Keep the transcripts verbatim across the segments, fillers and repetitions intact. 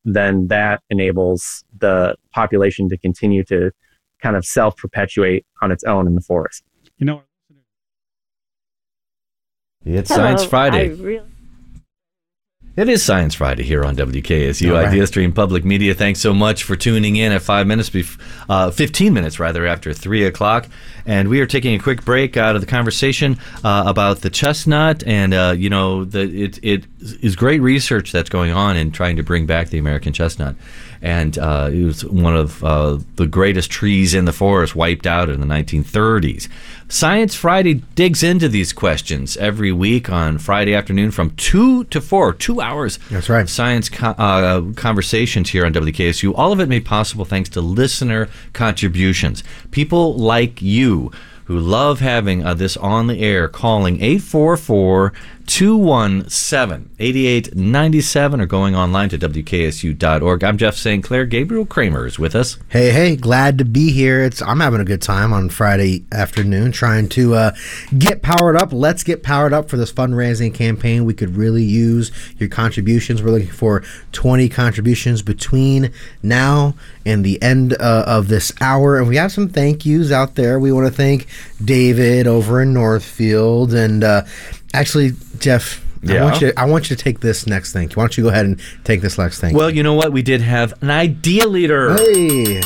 then that enables the population to continue to kind of self-perpetuate on its own in the forest. You know, it's Hello, Science Friday. I really- It is Science Friday here on W K S U, All right. Idea Stream Public Media. Thanks so much for tuning in at five minutes, bef- uh, fifteen minutes rather, after three o'clock. And we are taking a quick break out of the conversation uh, about the chestnut. And, uh, you know, the, it, it is great research that's going on in trying to bring back the American chestnut. And uh, it was one of uh, the greatest trees in the forest wiped out in the nineteen thirties. Science Friday digs into these questions every week on Friday afternoon from two to four, two hours. That's right. Of science co- uh, conversations here on W K S U. All of it made possible thanks to listener contributions. People like you who love having uh, this on the air, calling eight four four, two one seven, eight eight nine seven or going online to W K S U dot org. I'm Jeff Saint Clair. Gabriel Kramer is with us. Hey, hey, glad to be here. It's I'm having a good time on Friday afternoon trying to uh, get powered up. Let's get powered up for this fundraising campaign. We could really use your contributions. We're looking for twenty contributions between now and the end uh, of this hour. And we have some thank yous out there. We want to thank David over in Northfield. And uh, actually, Jeff, Yeah. I want you. I want you to take this next thank you. Why don't you go ahead and take this next thank you? Well, you know what? We did have an idea leader. Hey,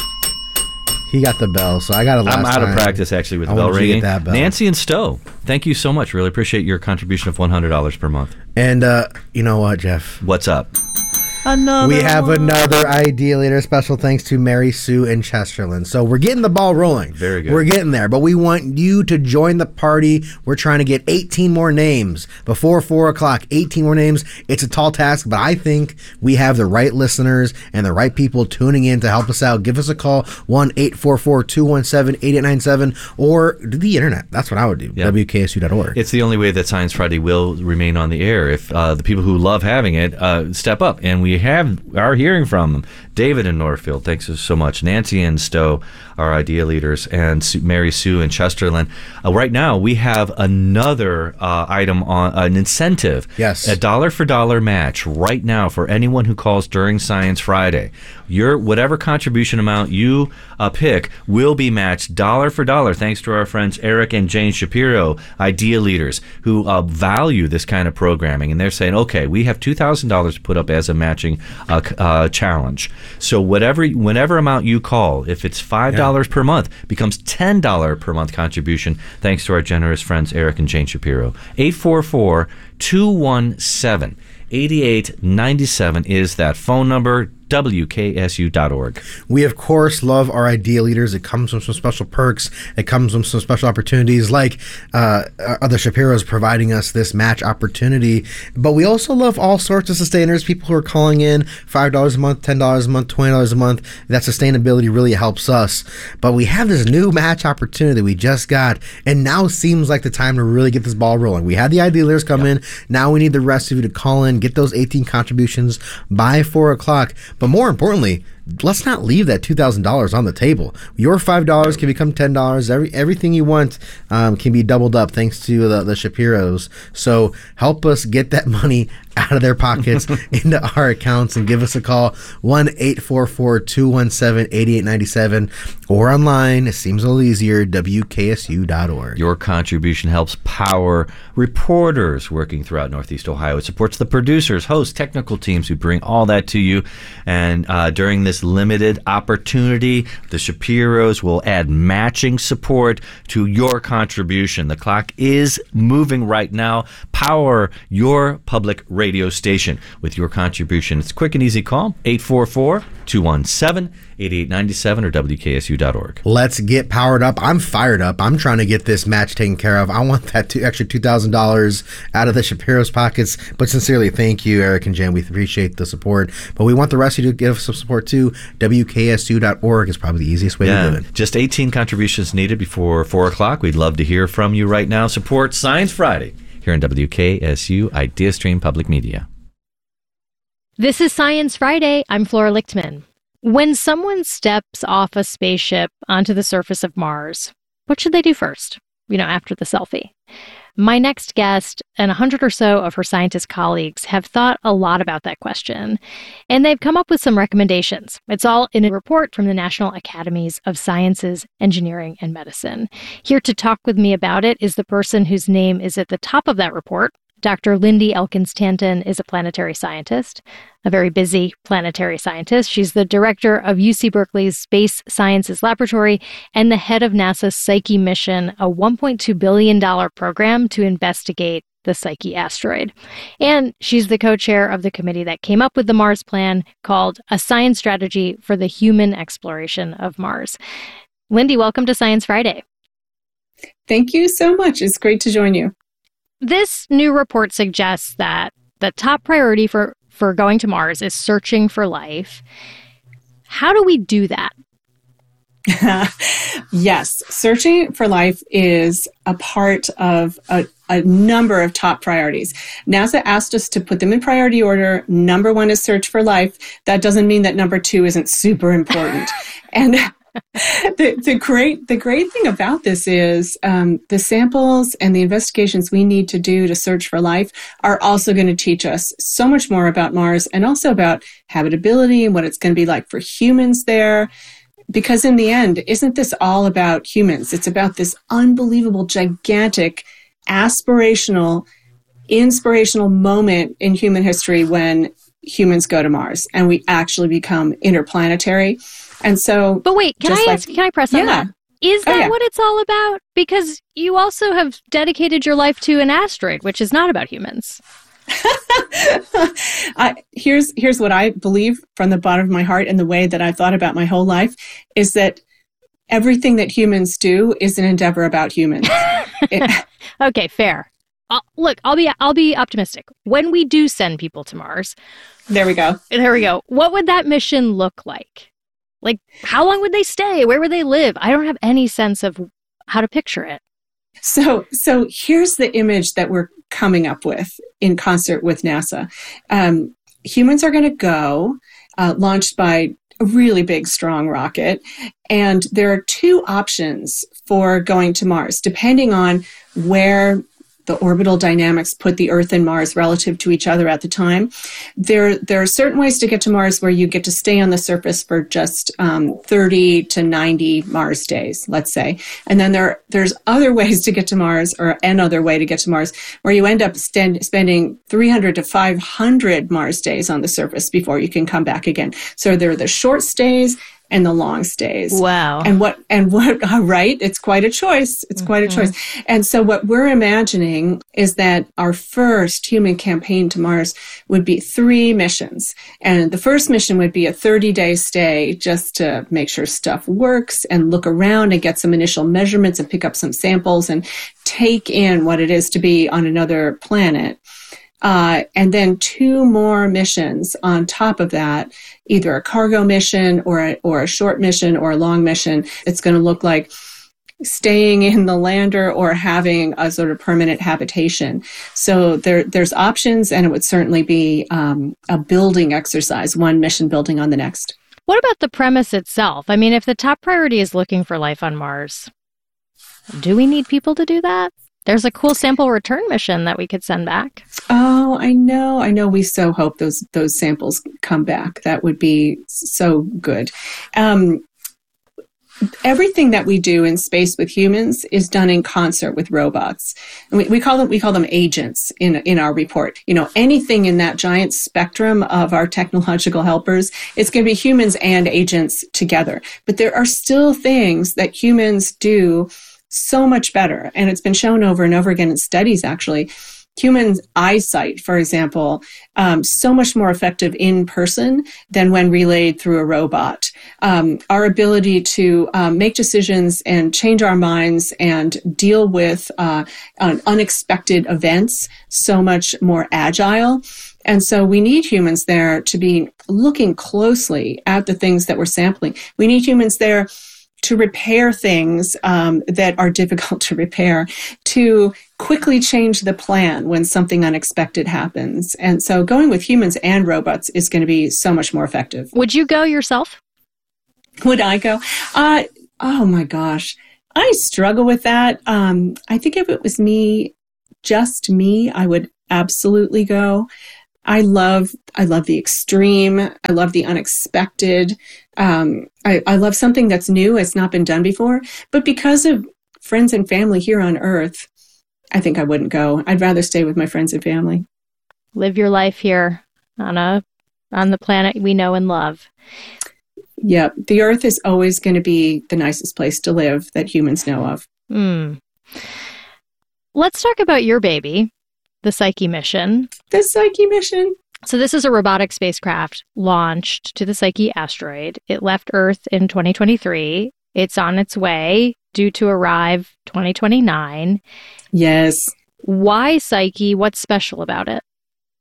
he got the bell, so I got it last I'm out time. of practice, actually, with I the bell want you to get ringing. that bell. Nancy and Stowe, thank you so much. Really appreciate your contribution of one hundred dollars per month. And uh, you know what, Jeff? What's up? Another We have one. another idea leader. Special thanks to Mary Sue in Chesterland. So we're getting the ball rolling. Very good. We're getting there, but we want you to join the party. We're trying to get eighteen more names before four o'clock. eighteen more names. It's a tall task, but I think we have the right listeners and the right people tuning in to help us out. Give us a call, one eight four four, two one seven, eight eight nine seven, or do the internet. That's what I would do, Yeah. W K S U dot org. It's the only way that Science Friday will remain on the air. If uh, the people who love having it uh, step up, and we have are hearing from them. David in Northfield, thanks so much. Nancy and Stowe, our idea leaders, and Sue, Mary Sue in Chesterland. Uh, right now, we have another uh, item on an incentive. Yes. A dollar for dollar match right now for anyone who calls during Science Friday. Your whatever contribution amount you uh, pick will be matched dollar for dollar, thanks to our friends Eric and Jane Shapiro, idea leaders who uh, value this kind of programming, and they're saying, okay, we have two thousand dollars to put up as a matching uh, c- uh, challenge. So whatever, whenever amount you call, if it's five dollars yeah. per month, becomes ten dollars per month contribution, thanks to our generous friends Eric and Jane Shapiro. eight four four, two one seven, eight eight nine seven is that phone number. W K S U dot org. We, of course, love our idea leaders. It comes with some special perks. It comes with some special opportunities, like uh, other Shapiros providing us this match opportunity. But we also love all sorts of sustainers, people who are calling in five dollars a month, ten dollars a month, twenty dollars a month. That sustainability really helps us. But we have this new match opportunity we just got, and now seems like the time to really get this ball rolling. We had the idea leaders come yep. in. Now we need the rest of you to call in, get those eighteen contributions by four o'clock. But more importantly, let's not leave that two thousand dollars on the table. Your five dollars can become ten dollars. Every, everything you want um, can be doubled up thanks to the, the Shapiros. So help us get that money out of their pockets into our accounts and give us a call, one eight four four, two one seven, eight eight nine seven, or online. It seems a little easier, W K S U dot org. Your contribution helps power reporters working throughout Northeast Ohio. It supports the producers, hosts, technical teams who bring all that to you. And uh, during this limited opportunity, the Shapiros will add matching support to your contribution. The clock is moving right now. Power your public radio station with your contribution. It's a quick and easy call, eight four four, two one seven, eight eight nine seven or W K S U dot org. Let's get powered up. I'm fired up. I'm trying to get this match taken care of. I want that two, extra two thousand dollars out of the Shapiro's pockets. But sincerely, thank you, Eric and Jen. We appreciate the support. But we want the rest of you to give us some support too. W K S U dot org is probably the easiest way yeah, to do it. Just eighteen contributions needed before four o'clock. We'd love to hear from you right now. Support Science Friday here on W K S U Idea Stream Public Media. This is Science Friday. I'm Flora Lichtman. When someone steps off a spaceship onto the surface of Mars, what should they do first? you know, after the selfie. My next guest and a hundred or so of her scientist colleagues have thought a lot about that question, and they've come up with some recommendations. It's all in a report from the National Academies of Sciences, Engineering, and Medicine. Here to talk with me about it is the person whose name is at the top of that report. Doctor Lindy Elkins-Tanton is a planetary scientist, a very busy planetary scientist. She's the director of U C Berkeley's Space Sciences Laboratory and the head of NASA's Psyche mission, a one point two billion dollars program to investigate the Psyche asteroid. And she's the co-chair of the committee that came up with the Mars Plan, called A Science Strategy for the Human Exploration of Mars. Lindy, welcome to Science Friday. Thank you so much. It's great to join you. This new report suggests that the top priority for, for going to Mars is searching for life. How do we do that? Yes, searching for life is a part of a, a number of top priorities. NASA asked us to put them in priority order. Number one is search for life. That doesn't mean that number two isn't super important. And the, the great the great thing about this is um, the samples and the investigations we need to do to search for life are also going to teach us so much more about Mars and also about habitability and what it's going to be like for humans there. Because in the end, isn't this all about humans? It's about this unbelievable, gigantic, aspirational, inspirational moment in human history when humans go to Mars and we actually become interplanetary. And so, but wait, can I like, ask, can I press on yeah. that? Is that oh, yeah. what it's all about? Because you also have dedicated your life to an asteroid, which is not about humans. I, here's here's what I believe from the bottom of my heart, and the way that I've thought about my whole life is that everything that humans do is an endeavor about humans. it, okay, fair. I'll, look, I'll be I'll be optimistic. When we do send people to Mars, there we go. There we go. What would that mission look like? Like, how long would they stay? Where would they live? I don't have any sense of how to picture it. So, so here's the image that we're coming up with in concert with NASA. Um, humans are going to go, uh, launched by a really big, strong rocket. And there are two options for going to Mars, depending on where the orbital dynamics put the Earth and Mars relative to each other at the time. There, there are certain ways to get to Mars where you get to stay on the surface for just um, thirty to ninety Mars days, let's say. And then there, there's other ways to get to Mars, or another way to get to Mars, where you end up stand, spending three hundred to five hundred Mars days on the surface before you can come back again. So there are the short stays and the long stays. Wow. And what, and what, right? It's quite a choice. It's mm-hmm. quite a choice. And so what we're imagining is that our first human campaign to Mars would be three missions. And the first mission would be a thirty day stay just to make sure stuff works and look around and get some initial measurements and pick up some samples and take in what it is to be on another planet. Uh, and then two more missions on top of that, either a cargo mission or a, or a short mission or a long mission. It's going to look like staying in the lander or having a sort of permanent habitation. So there, there's options, and it would certainly be um, a building exercise, one mission building on the next. What about the premise itself? I mean, if the top priority is looking for life on Mars, do we need people to do that? There's a cool sample return mission that we could send back. Oh, I know. I know. We so hope those those samples come back. That would be so good. Um, everything that we do in space with humans is done in concert with robots. And we, we call them we call them agents in in our report. You know, anything in that giant spectrum of our technological helpers, it's going to be humans and agents together. But there are still things that humans do so much better. And it's been shown over and over again in studies, actually. Human eyesight, for example, um, so much more effective in person than when relayed through a robot. Um, our ability to um, make decisions and change our minds and deal with uh, unexpected events, so much more agile. And so we need humans there to be looking closely at the things that we're sampling. We need humans there to repair things um, that are difficult to repair, to quickly change the plan when something unexpected happens. And so going with humans and robots is going to be so much more effective. Would you go yourself? Would I go? Uh, oh my gosh. I struggle with that. Um, I think if it was me, just me, I would absolutely go. I love, I love the extreme. I love the unexpected. Um, I, I love something that's new. It's not been done before. But because of friends and family here on Earth, I think I wouldn't go. I'd rather stay with my friends and family. Live your life here on a on the planet we know and love. Yeah, the Earth is always going to be the nicest place to live that humans know of. Mm. Let's talk about your baby, the Psyche mission. The Psyche mission. So this is a robotic spacecraft launched to the Psyche asteroid. It left Earth in twenty twenty-three. It's on its way, due to arrive twenty twenty-nine. Yes. Why Psyche? What's special about it?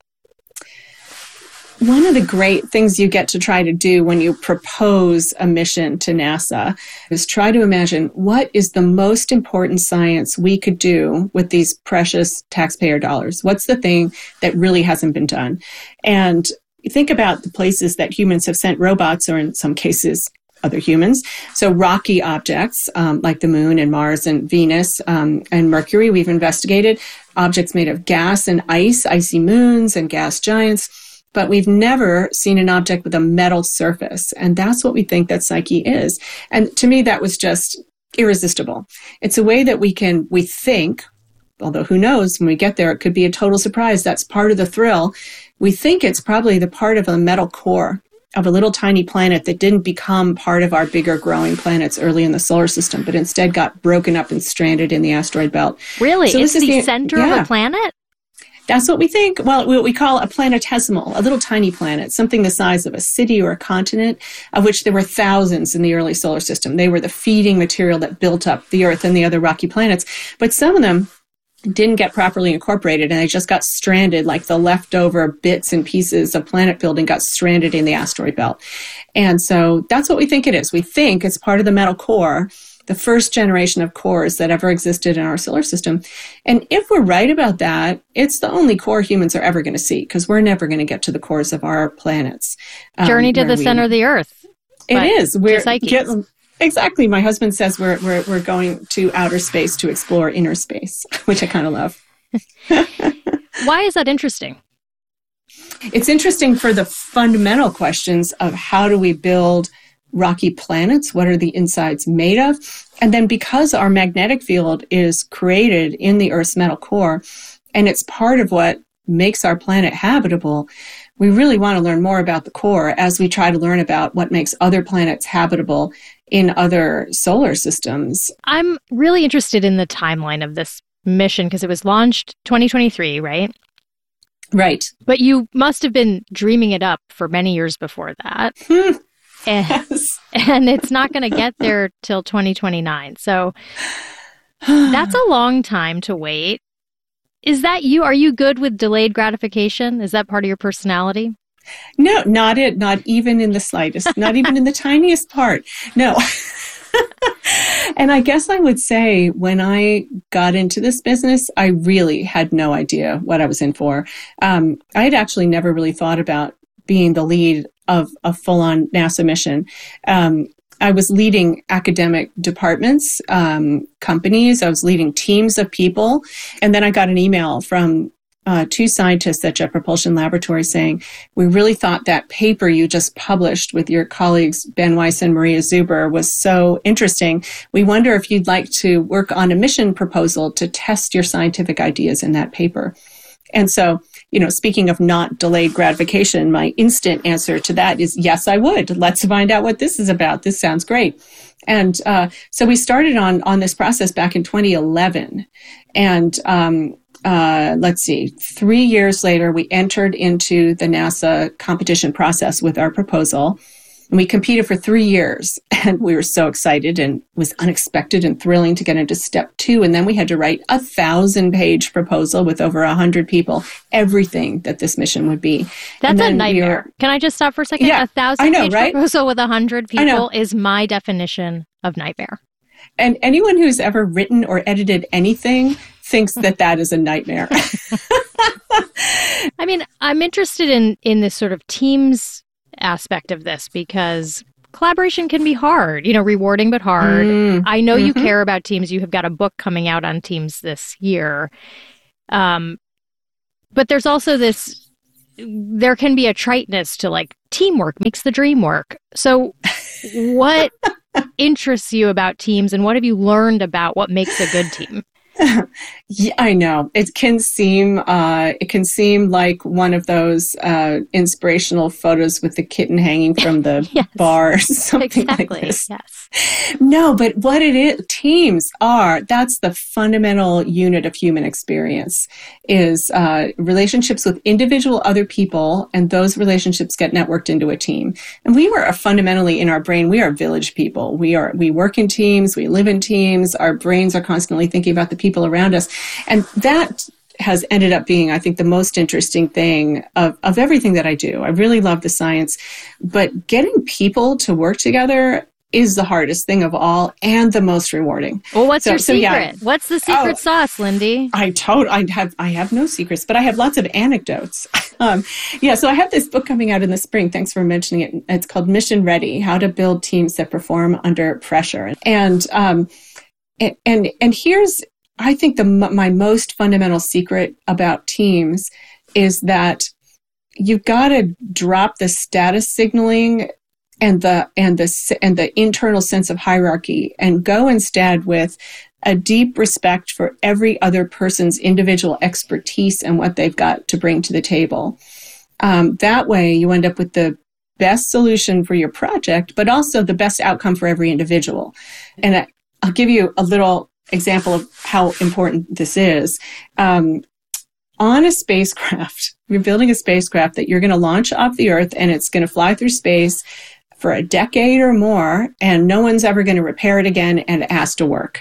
One of the great things you get to try to do when you propose a mission to NASA is try to imagine what is the most important science we could do with these precious taxpayer dollars. What's the thing that really hasn't been done? And think about the places that humans have sent robots, or in some cases, other humans. So rocky objects um, like the moon and Mars and Venus um, and Mercury, we've investigated objects made of gas and ice, icy moons and gas giants. But we've never seen an object with a metal surface. And that's what we think that Psyche is. And to me, that was just irresistible. It's a way that we can, we think, although who knows, when we get there, it could be a total surprise. That's part of the thrill. We think it's probably the part of a metal core of a little tiny planet that didn't become part of our bigger growing planets early in the solar system, but instead got broken up and stranded in the asteroid belt. Really? So it's the, the center yeah. of a planet? That's what we think. Well, what we call a planetesimal, a little tiny planet, something the size of a city or a continent, of which there were thousands in the early solar system. They were the feeding material that built up the Earth and the other rocky planets. But some of them didn't get properly incorporated, and they just got stranded, like the leftover bits and pieces of planet building got stranded in the asteroid belt. And so that's what we think it is. We think it's part of the metal core, the first generation of cores that ever existed in our solar system. And if we're right about that, it's the only core humans are ever going to see, because we're never going to get to the cores of our planets. Um, Journey to the we, center of the Earth. It is. We're get, exactly. My husband says we're we're we're going to outer space to explore inner space, which I kind of love. Why is that interesting? It's interesting for the fundamental questions of how do we build rocky planets? What are the insides made of? And then because our magnetic field is created in the Earth's metal core, and it's part of what makes our planet habitable, we really want to learn more about the core as we try to learn about what makes other planets habitable in other solar systems. I'm really interested in the timeline of this mission because it was launched twenty twenty-three, right? Right. But you must have been dreaming it up for many years before that. Hmm. And, yes. and it's not going to get there till twenty twenty-nine. So that's a long time to wait. Is that you? Are you good with delayed gratification? Is that part of your personality? No, not it. Not even in the slightest. Not even in the tiniest part. No. And I guess I would say when I got into this business, I really had no idea what I was in for. Um, I had actually never really thought about being the lead of a full-on NASA mission. Um, I was leading academic departments, um, companies. I was leading teams of people. And then I got an email from uh, two scientists at Jet Propulsion Laboratory saying, we really thought that paper you just published with your colleagues, Ben Weiss and Maria Zuber, was so interesting. We wonder if you'd like to work on a mission proposal to test your scientific ideas in that paper. And so, you know, speaking of not delayed gratification, my instant answer to that is, yes, I would. Let's find out what this is about. This sounds great. And uh, so we started on, on this process back in twenty eleven. And um, uh, let's see, three years later, we entered into the NASA competition process with our proposal. And we competed for three years, and we were so excited, and it was unexpected and thrilling to get into step two. And then we had to write a thousand-page proposal with over a hundred people, everything that this mission would be. That's a nightmare. We were, Can I just stop for a second? Yeah, a thousand-page I know, right? proposal with a hundred people is my definition of nightmare. And anyone who's ever written or edited anything thinks that that is a nightmare. I mean, I'm interested in in this sort of teams aspect of this because collaboration can be hard, you know, rewarding but hard. Mm. I know Mm-hmm. you care about teams. You have got a book coming out on teams this year. Um, but there's also this, there can be a triteness to like teamwork makes the dream work. So what interests you about teams and what have you learned about what makes a good team? Yeah, I know. It can seem uh, it can seem like one of those uh, inspirational photos with the kitten hanging from the Yes. bar or something Exactly. like this. Yes. No, but what it is, teams are, that's the fundamental unit of human experience, is uh, relationships with individual other people, and those relationships get networked into a team. And we were fundamentally, in our brain, we are village people. We are we work in teams, we live in teams, our brains are constantly thinking about the people around us. And that has ended up being, I think, the most interesting thing of, of everything that I do. I really love the science, but getting people to work together is the hardest thing of all and the most rewarding. Well, what's So- your so, secret? yeah. What's the secret Oh. sauce, Lindy? I told I have I have no secrets, but I have lots of anecdotes. um, yeah, so I have this book coming out in the spring. Thanks for mentioning it. It's called Mission Ready: How to Build Teams That Perform Under Pressure. And um, and and, and here's, I think, the my most fundamental secret about teams is that you've got to drop the status signaling and the and the and the internal sense of hierarchy, and go instead with a deep respect for every other person's individual expertise and what they've got to bring to the table. Um, that way, you end up with the best solution for your project, but also the best outcome for every individual. And I, I'll give you a little example of how important this is. Um, on a spacecraft, you're building a spacecraft that you're going to launch off the Earth, and it's going to fly through space for a decade or more, and no one's ever going to repair it again, and it has to work.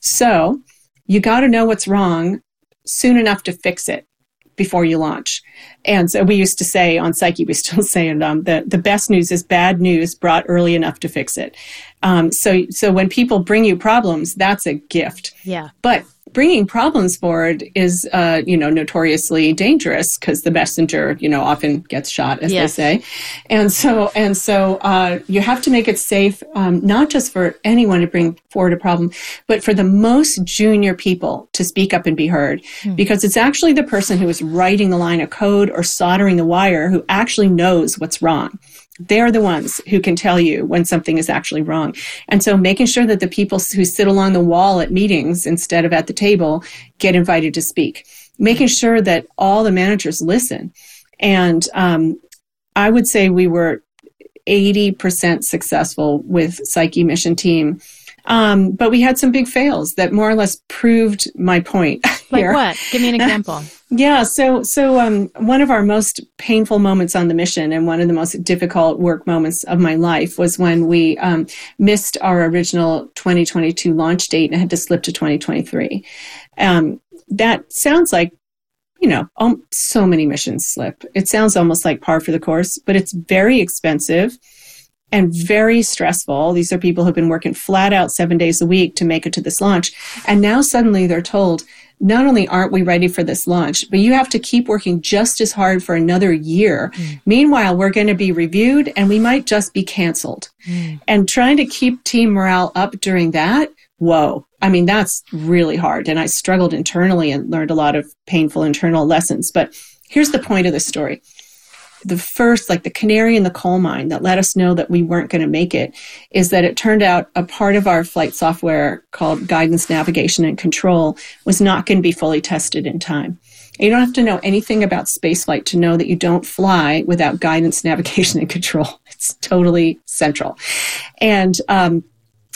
So you got to know what's wrong soon enough to fix it before you launch. And so we used to say on Psyche, we still say it, um, the, the best news is bad news brought early enough to fix it. Um, so, so when people bring you problems, that's a gift. Yeah. But bringing problems forward is, uh, you know, notoriously dangerous because the messenger, you know, often gets shot, as Yes. they say. And so, and so uh, you have to make it safe, um, not just for anyone to bring forward a problem, but for the most junior people to speak up and be heard, Hmm. because it's actually the person who is writing the line of code or soldering the wire who actually knows what's wrong. They're the ones who can tell you when something is actually wrong. And so making sure that the people who sit along the wall at meetings instead of at the table get invited to speak. Making sure that all the managers listen. And um, I would say we were eighty percent successful with Psyche Mission Team. Um, but we had some big fails that more or less proved my point. Like here. what? Give me an example. Yeah, so so um, one of our most painful moments on the mission and one of the most difficult work moments of my life was when we um, missed our original twenty twenty-two launch date and had to slip to twenty twenty-three. Um, that sounds like, you know, um, so many missions slip. It sounds almost like par for the course, but it's very expensive and very stressful. These are people who've been working flat out seven days a week to make it to this launch. And now suddenly they're told, not only aren't we ready for this launch, but you have to keep working just as hard for another year. Mm. Meanwhile, we're going to be reviewed and we might just be canceled. Mm. And trying to keep team morale up during that, whoa. I mean, that's really hard. And I struggled internally and learned a lot of painful internal lessons. But here's the point of the story. The first, like the canary in the coal mine that let us know that we weren't going to make it, is that it turned out a part of our flight software called guidance, navigation, and control was not going to be fully tested in time. You don't have to know anything about spaceflight to know that you don't fly without guidance, navigation, and control. It's totally central. And um,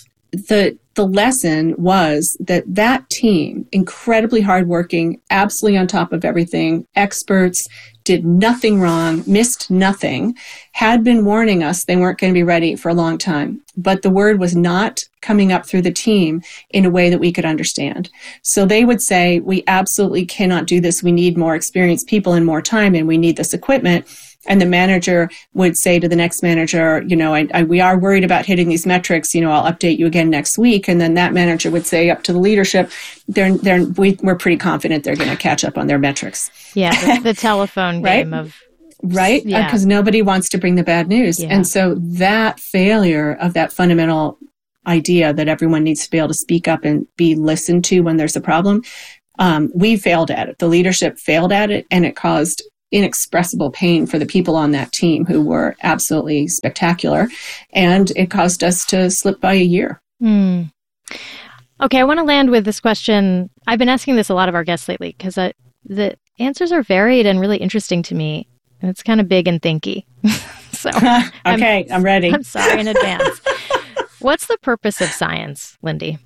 the the lesson was that that team, incredibly hardworking, absolutely on top of everything, experts, did nothing wrong, missed nothing, had been warning us they weren't going to be ready for a long time. But the word was not coming up through the team in a way that we could understand. So they would say, we absolutely cannot do this. We need more experienced people and more time, and we need this equipment. And the manager would say to the next manager, you know, I, I, we are worried about hitting these metrics. You know, I'll update you again next week. And then that manager would say up to the leadership, they're, they're, we, we're pretty confident they're going to catch up on their metrics. Yeah, the, the telephone right? game of right? Yeah. Because nobody wants to bring the bad news. Yeah. And so that failure of that fundamental idea that everyone needs to be able to speak up and be listened to when there's a problem, um, we failed at it. The leadership failed at it, and it caused inexpressible pain for the people on that team who were absolutely spectacular. And it caused us to slip by a year. Hmm. Okay, I want to land with this question. I've been asking this a lot of our guests lately because the answers are varied and really interesting to me. And it's kind of big and thinky. so Okay, I'm, I'm ready. I'm sorry in advance. What's the purpose of science, Lindy?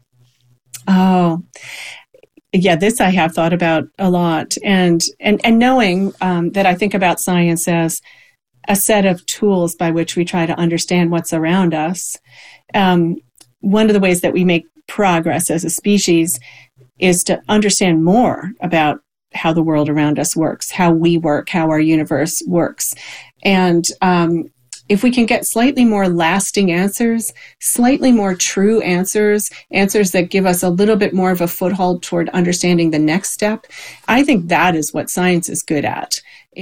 Oh, yeah, this I have thought about a lot. And and, and knowing um, that I think about science as a set of tools by which we try to understand what's around us. Um, one of the ways that we make progress as a species is to understand more about how the world around us works, how we work, how our universe works. And um, if we can get slightly more lasting answers, slightly more true answers, answers that give us a little bit more of a foothold toward understanding the next step, I think that is what science is good at.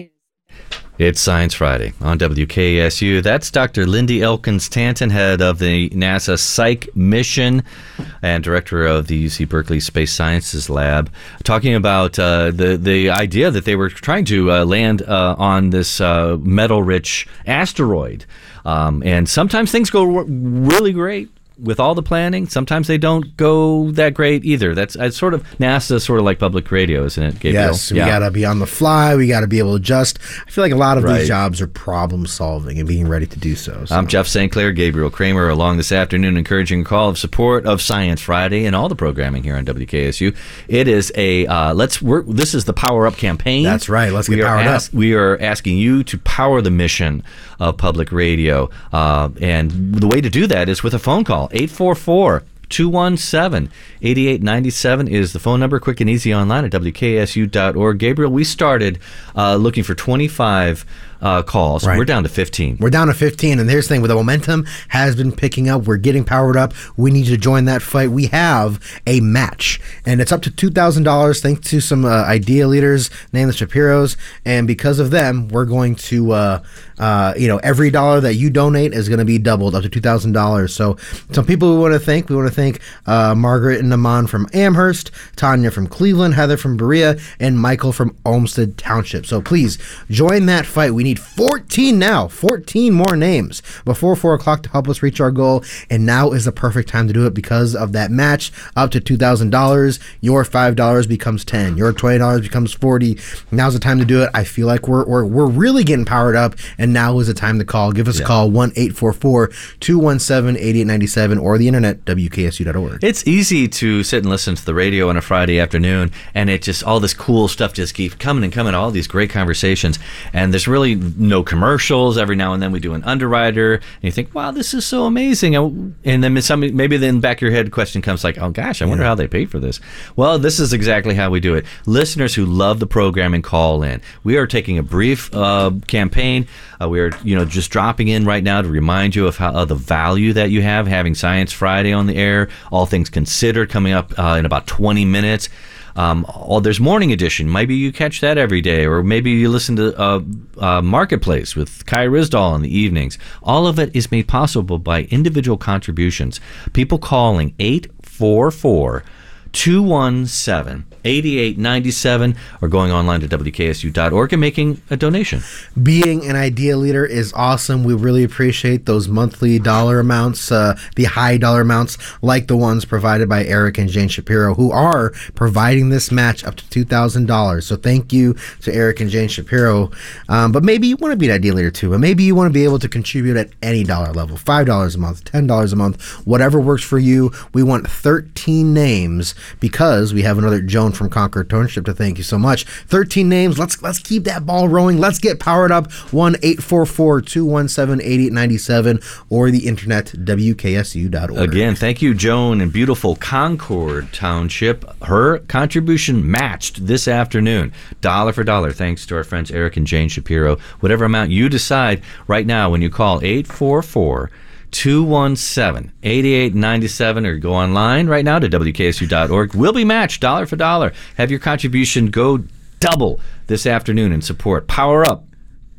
It's Science Friday on W K S U. That's Doctor Lindy Elkins-Tanton, head of the NASA Psych mission and director of the U C Berkeley Space Sciences Lab, talking about uh, the, the idea that they were trying to uh, land uh, on this uh, metal-rich asteroid. Um, and sometimes things go really great with all the planning. Sometimes they don't go that great either. That's it's sort of NASA, sort of like public radio, isn't it, Gabriel? Yes, we yeah. got to be on the fly. We got to be able to adjust. I feel like a lot of Right. these jobs are problem solving and being ready to do so. so. I'm Jeff Saint Clair, Gabriel Kramer, along this afternoon, encouraging a call of support of Science Friday and all the programming here on W K S U. It is a uh, let's work. This is the Power Up campaign. That's right. Let's get we powered are ask, up. We are asking you to power the mission of public radio, uh, and the way to do that is with a phone call. eight four four, two one seven, eight eight nine seven is the phone number. Quick and easy online at W K S U dot org. Gabriel, we started uh, looking for twenty-five uh, calls. Right. We're down to fifteen. We're down to fifteen, and here's the thing: with the momentum has been picking up. We're getting powered up. We need you to join that fight. We have a match, and it's up to two thousand dollars. Thanks to some uh, idea leaders named the Shapiros, and because of them, we're going to, uh, uh, you know, every dollar that you donate is going to be doubled up to two thousand dollars. So, some people we want to thank. We want to thank uh, Margaret and Naman from Amherst, Tanya from Cleveland, Heather from Berea, and Michael from Olmsted Township. So please join that fight. We need fourteen now, fourteen more names before four o'clock to help us reach our goal. And now is the perfect time to do it because of that match up to two thousand dollars. Your five dollars becomes ten. Your twenty dollars becomes forty. Now's the time to do it. I feel like we're we're, we're really getting powered up, and now is the time to call. Give us Yeah. a call, one eight four four, two one seven, eight eight nine seven, or the internet, W K S U dot org. It's easy to sit and listen to the radio on a Friday afternoon, and it just, all this cool stuff just keeps coming and coming, all these great conversations, and there's really no commercials. Every now and then we do an underwriter, and you think, wow, this is so amazing. And then somebody, maybe then back of your head question comes like, oh gosh, I wonder how they paid for this. Well, this is exactly how we do it. Listeners who love the programming call in. We are taking a brief uh, campaign. Uh, we are, you know, just dropping in right now to remind you of how of the value that you have having Science Friday on the air. All things considered, coming up uh, in about twenty minutes. Um, oh, there's Morning Edition. Maybe you catch that every day, or maybe you listen to uh, uh, Marketplace with Kai Risdall in the evenings. All of it is made possible by individual contributions. People calling eight four four, two one seven, eight eight nine seven or going online to W K S U dot org and making a donation. Being an idea leader is awesome. We really appreciate those monthly dollar amounts, uh, the high dollar amounts, like the ones provided by Eric and Jane Shapiro, who are providing this match up to two thousand dollars. So thank you to Eric and Jane Shapiro. Um, but maybe you want to be an idea leader too, and maybe you want to be able to contribute at any dollar level, five dollars a month, ten dollars a month, whatever works for you. We want thirteen names because we have another Joan from Concord Township to thank you so much. thirteen names. Let's let's keep that ball rolling. Let's get powered up. one eight four four, two one seven, eight eight nine seven or the internet, W K S U dot org. Again, thank you, Joan, in beautiful Concord Township. Her contribution matched this afternoon, dollar for dollar, thanks to our friends Eric and Jane Shapiro. Whatever amount you decide right now when you call eight four four, two one seven, eight eight nine seven or go online right now to W K S U dot org. We'll be matched dollar for dollar. Have your contribution go double this afternoon and support Power Up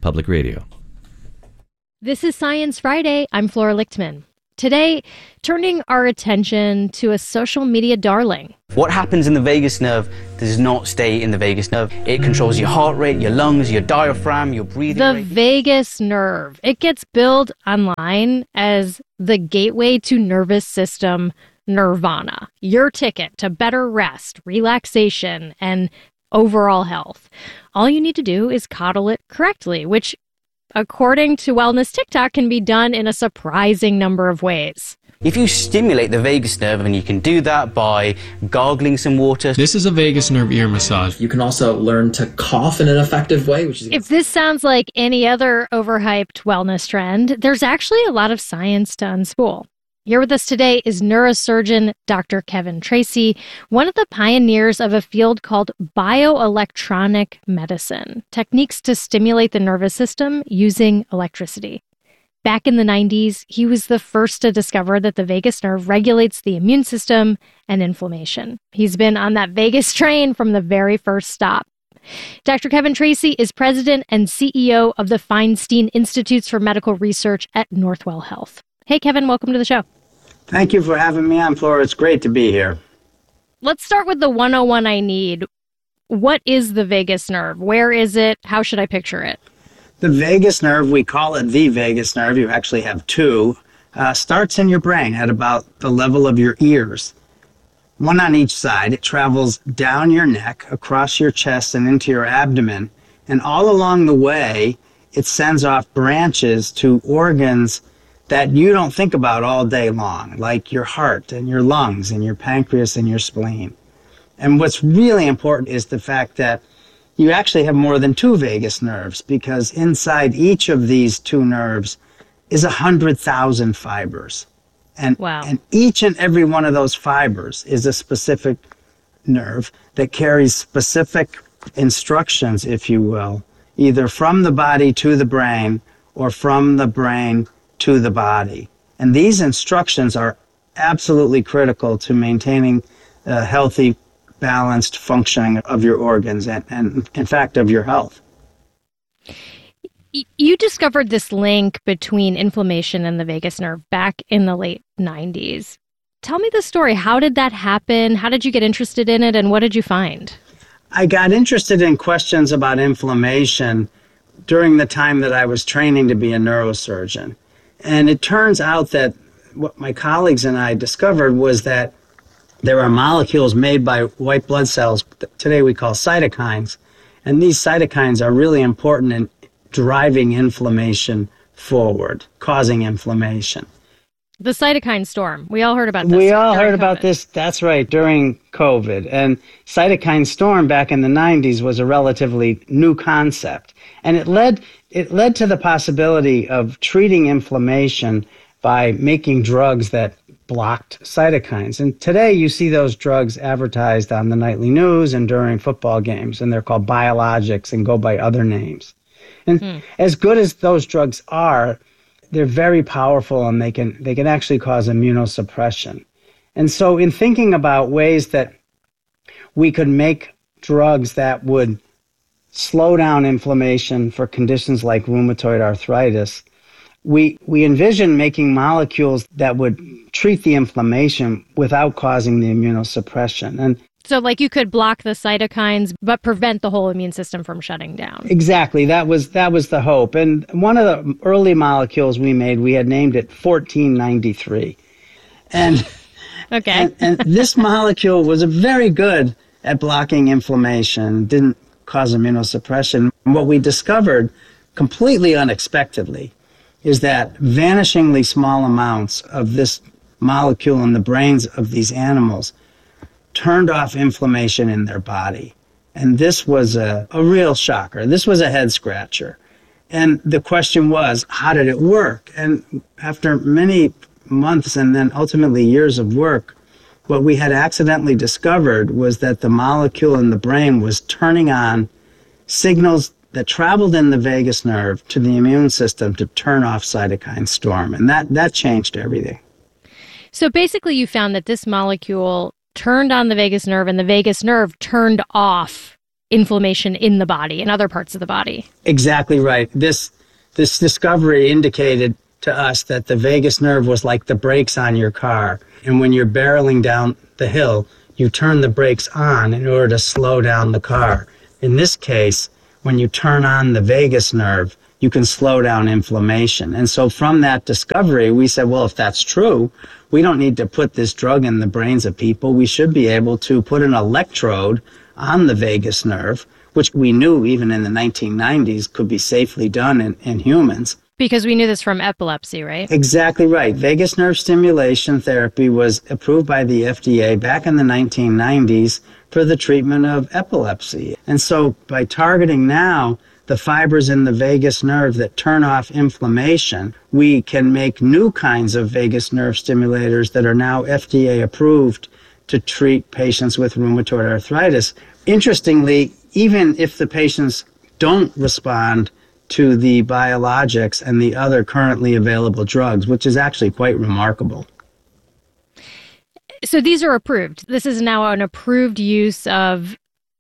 Public Radio. This is Science Friday. I'm Flora Lichtman. Today, turning our attention to a social media darling. What happens in the vagus nerve does not stay in the vagus nerve. It controls your heart rate, your lungs, your diaphragm, your breathing The rate. vagus nerve. It gets billed online as the gateway to nervous system nirvana, your ticket to better rest, relaxation, and overall health. All you need to do is coddle it correctly, which, according to Wellness TikTok, can be done in a surprising number of ways. If you stimulate the vagus nerve, and you can do that by gargling some water. This is a vagus nerve ear massage. You can also learn to cough in an effective way, which is... If this sounds like any other overhyped wellness trend, there's actually a lot of science to unspool. Here with us today is neurosurgeon Doctor Kevin Tracey, one of the pioneers of a field called bioelectronic medicine, techniques to stimulate the nervous system using electricity. Back in the nineties, he was the first to discover that the vagus nerve regulates the immune system and inflammation. He's been on that vagus train from the very first stop. Doctor Kevin Tracey is president and C E O of the Feinstein Institutes for Medical Research at Northwell Health. Hey, Kevin, welcome to the show. Thank you for having me on, Flora. It's great to be here. Let's start with the one oh one I need. What is the vagus nerve? Where is it? How should I picture it? The vagus nerve, we call it the vagus nerve, you actually have two, uh, starts in your brain at about the level of your ears. One on each side. It travels down your neck, across your chest, and into your abdomen. And all along the way, it sends off branches to organs that you don't think about all day long, like your heart and your lungs and your pancreas and your spleen. And what's really important is the fact that you actually have more than two vagus nerves, because inside each of these two nerves is one hundred thousand fibers. And, wow. and each and every one of those fibers is a specific nerve that carries specific instructions, if you will, either from the body to the brain or from the brain to the body. And these instructions are absolutely critical to maintaining a healthy, balanced functioning of your organs and, and, in fact, of your health. You discovered this link between inflammation and the vagus nerve back in the late nineties. Tell me the story. How did that happen? How did you get interested in it, and what did you find? I got interested in questions about inflammation during the time that I was training to be a neurosurgeon. And it turns out that what my colleagues and I discovered was that there are molecules made by white blood cells that today we call cytokines. And these cytokines are really important in driving inflammation forward, causing inflammation. The cytokine storm. We all heard about this. We all heard COVID. about this. That's right, during COVID. And cytokine storm back in the nineties was a relatively new concept. And it led it led to the possibility of treating inflammation by making drugs that blocked cytokines. And today you see those drugs advertised on the nightly news and during football games, and they're called biologics and go by other names. And hmm. as good as those drugs are, they're very powerful, and they can they can actually cause immunosuppression. And so in thinking about ways that we could make drugs that would slow down inflammation for conditions like rheumatoid arthritis, we we envision making molecules that would treat the inflammation without causing the immunosuppression. And so like you could block the cytokines but prevent the whole immune system from shutting down. Exactly. That was that was the hope. And one of the early molecules we made, we had named it fourteen ninety-three. And okay. and, and this molecule was very good at blocking inflammation, didn't cause immunosuppression. And what we discovered completely unexpectedly is that vanishingly small amounts of this molecule in the brains of these animals turned off inflammation in their body. And this was a, a real shocker. This was a head scratcher. And the question was, how did it work? And after many months and then ultimately years of work, what we had accidentally discovered was that the molecule in the brain was turning on signals that traveled in the vagus nerve to the immune system to turn off cytokine storm. And that, that changed everything. So basically you found that this molecule turned on the vagus nerve and the vagus nerve turned off inflammation in the body, in other parts of the body. Exactly right. This this discovery indicated to us that the vagus nerve was like the brakes on your car. And when you're barreling down the hill, you turn the brakes on in order to slow down the car. In this case, when you turn on the vagus nerve, you can slow down inflammation. And so from that discovery, we said, well, if that's true, we don't need to put this drug in the brains of people. We should be able to put an electrode on the vagus nerve, which we knew even in the nineteen nineties could be safely done in, in humans. Because we knew this from epilepsy, right? Exactly right. Vagus nerve stimulation therapy was approved by the F D A back in the nineteen nineties for the treatment of epilepsy. And so by targeting now the fibers in the vagus nerve that turn off inflammation, we can make new kinds of vagus nerve stimulators that are now F D A approved to treat patients with rheumatoid arthritis. Interestingly, even if the patients don't respond to the biologics and the other currently available drugs, which is actually quite remarkable. So these are approved. This is now an approved use of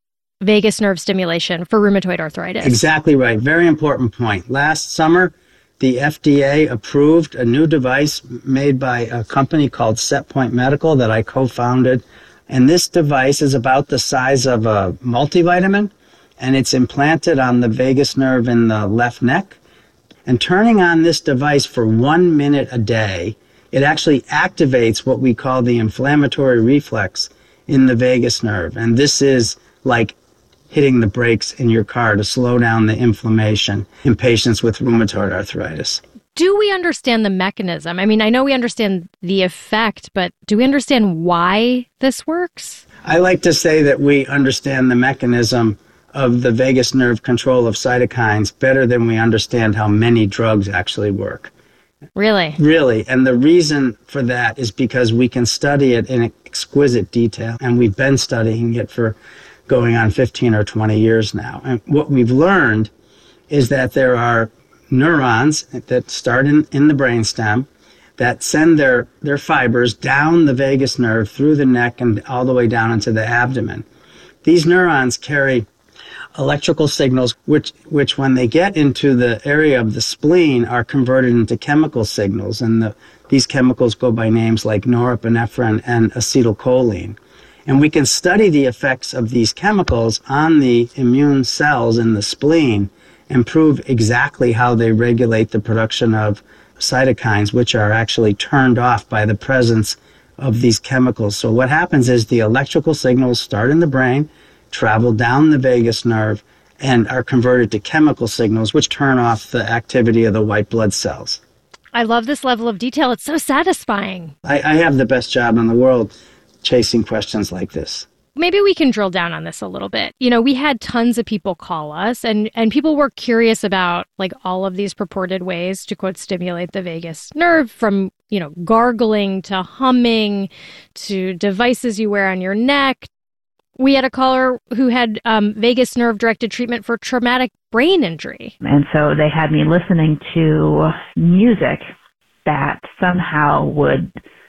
vagus nerve stimulation for rheumatoid arthritis. Exactly right. Very important point. Last summer, the F D A approved a new device made by a company called SetPoint Medical that I co-founded. And this device is about the size of a multivitamin, and it's implanted on the vagus nerve in the left neck. And turning on this device for one minute a day, it actually activates what we call the inflammatory reflex in the vagus nerve. And this is like hitting the brakes in your car to slow down the inflammation in patients with rheumatoid arthritis. Do we understand the mechanism? I mean, I know we understand the effect, but do we understand why this works? I like to say that we understand the mechanism of the vagus nerve control of cytokines better than we understand how many drugs actually work. Really? Really. And the reason for that is because we can study it in exquisite detail, and we've been studying it for going on fifteen or twenty years now. And what we've learned is that there are neurons that start in, in the brainstem that send their, their fibers down the vagus nerve through the neck and all the way down into the abdomen. These neurons carry electrical signals, which, which when they get into the area of the spleen are converted into chemical signals. And the, these chemicals go by names like norepinephrine and acetylcholine. And we can study the effects of these chemicals on the immune cells in the spleen and prove exactly how they regulate the production of cytokines, which are actually turned off by the presence of these chemicals. So what happens is the electrical signals start in the brain, travel down the vagus nerve, and are converted to chemical signals, which turn off the activity of the white blood cells. I love this level of detail. It's so satisfying. I, I have the best job in the world chasing questions like this. Maybe we can drill down on this a little bit. You know, we had tons of people call us, and, and people were curious about, like, all of these purported ways to, quote, stimulate the vagus nerve, from, you know, gargling to humming to devices you wear on your neck. We had a caller who had um, vagus nerve-directed treatment for traumatic brain injury. And so they had me listening to music that somehow would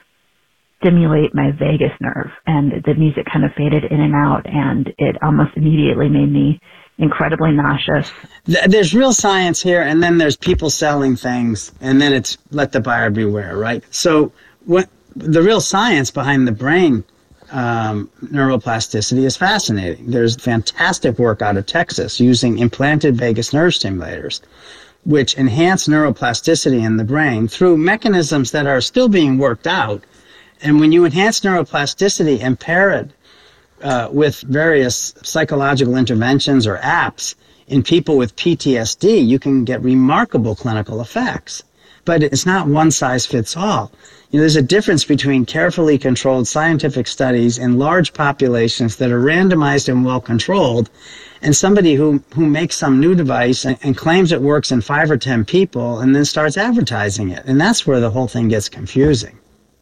stimulate my vagus nerve, and the music kind of faded in and out, and it almost immediately made me incredibly nauseous. There's real science here, and then there's people selling things, and then it's let the buyer beware, right? So what the real science behind the brain um, neuroplasticity is fascinating. There's fantastic work out of Texas using implanted vagus nerve stimulators, which enhance neuroplasticity in the brain through mechanisms that are still being worked out. And when you enhance neuroplasticity and pair it uh, with various psychological interventions or apps in people with P T S D, you can get remarkable clinical effects. But it's not one size fits all. You know, there's a difference between carefully controlled scientific studies in large populations that are randomized and well controlled, and somebody who, who makes some new device and, and claims it works in five or ten people and then starts advertising it. And that's where the whole thing gets confusing.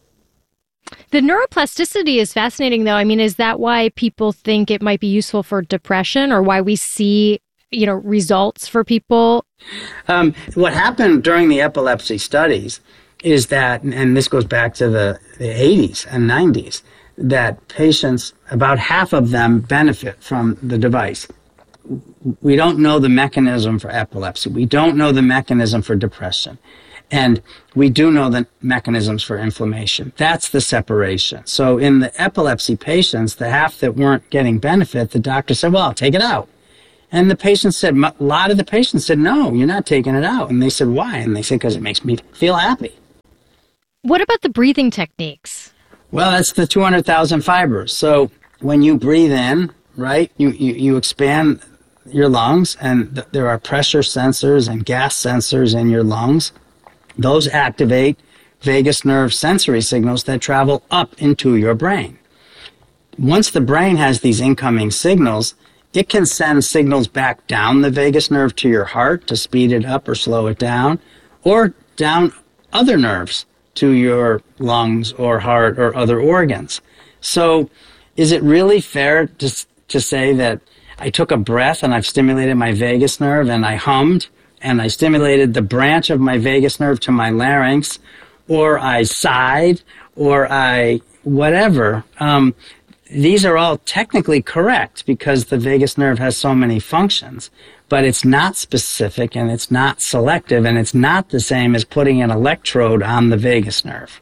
The neuroplasticity is fascinating, though. I mean, is that why people think it might be useful for depression, or why we see, you know, results for people? Um, what happened during the epilepsy studies is that, and this goes back to the, the eighties and nineties, that patients, about half of them benefit from the device. we don't know the mechanism for epilepsy. We don't know the mechanism for depression. And we do know the mechanisms for inflammation. That's the separation. So in the epilepsy patients, the half that weren't getting benefit, the doctor said, well, I'll take it out. And the patient said, a lot of the patients said, no, you're not taking it out. And they said, why? And they said, because it makes me feel happy. What about the breathing techniques? Well, that's the two hundred thousand fibers. So when you breathe in, right, you, you, you expand your lungs, and th- there are pressure sensors and gas sensors in your lungs. Those activate vagus nerve sensory signals that travel up into your brain. Once the brain has these incoming signals, it can send signals back down the vagus nerve to your heart to speed it up or slow it down, or down other nerves to your lungs or heart or other organs. So is it really fair to, to say that I took a breath and I've stimulated my vagus nerve and I hummed and I stimulated the branch of my vagus nerve to my larynx, or I sighed, or I whatever? Um, these are all technically correct because the vagus nerve has so many functions, but it's not specific and it's not selective, and it's not the same as putting an electrode on the vagus nerve.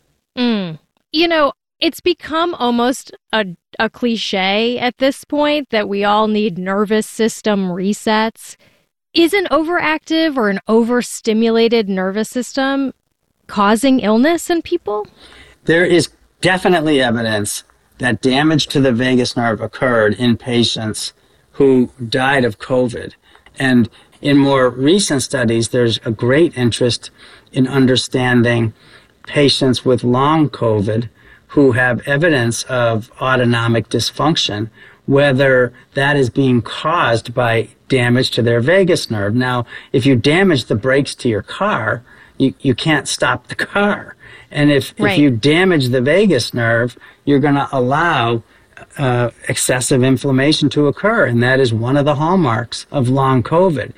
Mm. You know, it's become almost a, a cliche at this point that we all need nervous system resets. Is an overactive or an overstimulated nervous system causing illness in people? There is definitely evidence that damage to the vagus nerve occurred in patients who died of COVID. And in more recent studies, there's a great interest in understanding patients with long COVID who have evidence of autonomic dysfunction, whether that is being caused by damage to their vagus nerve. Now, if you damage the brakes to your car, you, you can't stop the car. And if, right. if you damage the vagus nerve, you're going to allow uh, excessive inflammation to occur. And that is one of the hallmarks of long COVID.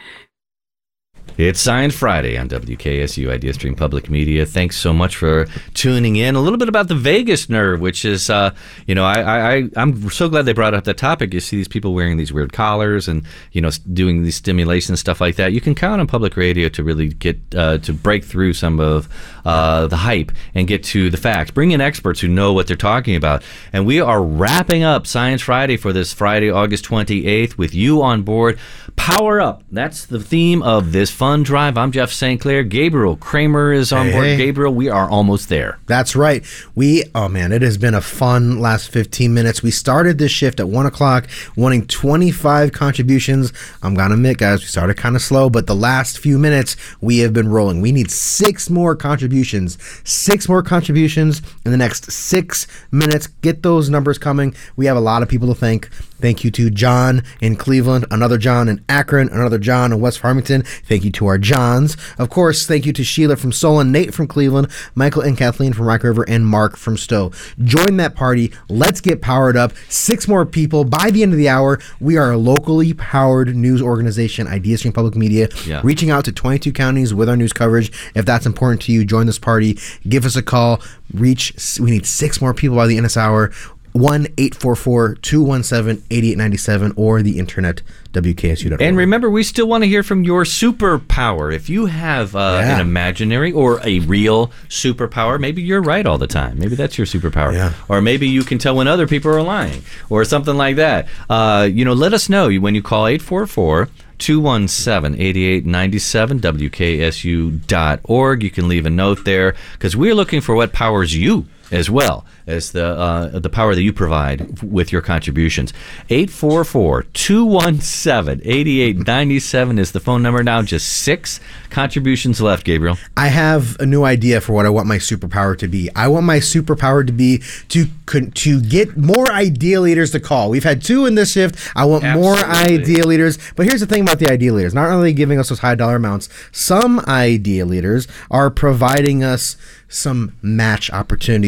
It's Science Friday on W K S U IdeaStream Public Media. Thanks so much for tuning in. A little bit about the vagus nerve, which is, uh, you know, I, I, I'm so glad they brought up that topic. You see these people wearing these weird collars and, you know, doing these stimulation and stuff like that. You can count on public radio to really get, uh, to break through some of uh, the hype and get to the facts. Bring in experts who know what they're talking about. And we are wrapping up Science Friday for this Friday, August twenty-eighth, with you on board. Power up. That's the theme of this fun drive. I'm Jeff Saint Clair. Gabriel Kramer is on hey, board. Hey. Gabriel, we are almost there. That's right. We, oh man, it has been a fun last fifteen minutes. We started this shift at one o'clock, wanting twenty-five contributions. I'm going to admit, guys, we started kind of slow, but the last few minutes, we have been rolling. We need six more contributions. Six more contributions in the next six minutes. Get those numbers coming. We have a lot of people to thank. Thank you to John in Cleveland, another John in Akron, another John in West Farmington. Thank you to our Johns. Of course, thank you to Sheila from Solon, Nate from Cleveland, Michael and Kathleen from Rock River, and Mark from Stowe. Join that party. Let's get powered up. Six more people. By the end of the hour, we are a locally powered news organization, IdeaStream Public Media, yeah. reaching out to twenty-two counties with our news coverage. If that's important to you, join this party. Give us a call. Reach. We need six more people by the end of this hour. one eight four four, two one seven, eight eight nine seven or the internet, W K S U dot org. And remember, we still want to hear from your superpower. If you have uh, yeah. an imaginary or a real superpower, maybe you're right all the time. Maybe that's your superpower. Yeah. Or maybe you can tell when other people are lying or something like that. Uh, you know, let us know when you call eight four four, two one seven, eight eight nine seven, W K S U dot org. You can leave a note there because we're looking for what powers you as well as the uh, the power that you provide with your contributions. eight four four, two one seven, eight eight nine seven is the phone number now. Just six contributions left, Gabriel. I have a new idea for what I want my superpower to be. I want my superpower to be to to get more idea leaders to call. We've had two in this shift. I want Absolutely. more idea leaders. But here's the thing about the idea leaders. Not only giving us those high dollar amounts, some idea leaders are providing us some match opportunities,